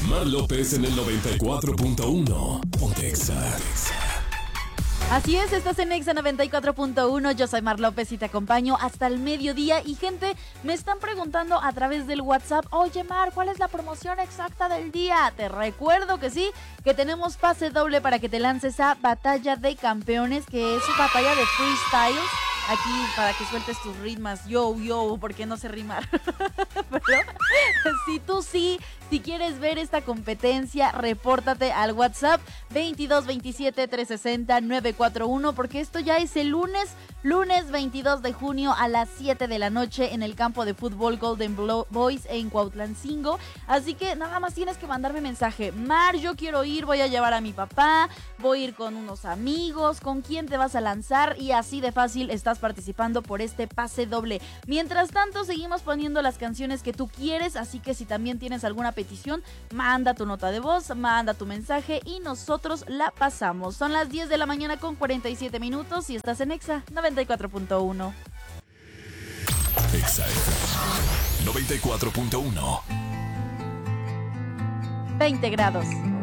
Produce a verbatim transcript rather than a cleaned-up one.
Mar López en el noventa y cuatro punto uno. Pontexa. Así es, estás en Exa noventa y cuatro punto uno, yo soy Mar López y te acompaño hasta el mediodía. Y gente, me están preguntando a través del WhatsApp, oye Mar, ¿cuál es la promoción exacta del día? Te recuerdo que sí, que tenemos pase doble para que te lances a Batalla de Campeones, que es una batalla de freestyle. Aquí para que sueltes tus ritmos, yo, yo, ¿por qué no sé rimar? Pero si tú sí, si quieres ver esta competencia, repórtate al WhatsApp veintidós veintisiete trescientos sesenta novecientos cuarenta y uno, porque esto ya es el lunes, lunes veintidós de junio a las siete de la noche en el campo de fútbol Golden Boys en Cuautlancingo. Así que nada más tienes que mandarme mensaje, Mar, yo quiero ir, voy a llevar a mi papá, voy a ir con unos amigos, ¿con quién te vas a lanzar? Y así de fácil estás participando por este pase doble. Mientras tanto, seguimos poniendo las canciones que tú quieres, así que si también tienes alguna petición, manda tu nota de voz, manda tu mensaje y nosotros la pasamos. Son las diez de la mañana con cuarenta y siete minutos y estás en Exa noventa y cuatro punto uno. Exa noventa y cuatro punto uno. veinte grados.